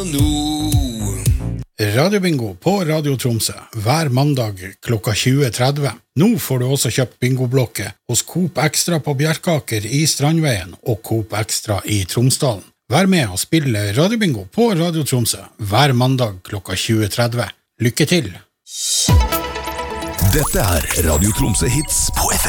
Radiobingo på Radio Tromsø hver mandag klokka 20.30. Nå får du også kjøpt bingoblokke hos Coop Extra på Bjerkaker i Strandveien og Coop Extra i Tromsdalen. Vær med og spille Radiobingo på Radio Tromsø hver mandag klokka 20.30. Lykke til! Dette Radio Tromsø Hits på FM.